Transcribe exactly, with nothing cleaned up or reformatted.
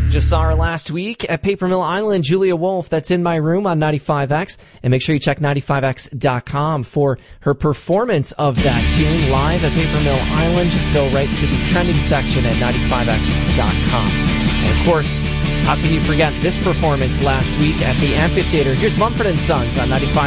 Just saw her last week at Paper Mill Island, Julia Wolf. That's In My Room on ninety-five X. And make sure you check ninety-five X dot com for her performance of that tune live at Paper Mill Island. Just go right to the trending section at ninety-five X dot com. And of course, how can you forget this performance last week at the Amphitheater? Here's Mumford and Sons on ninety-five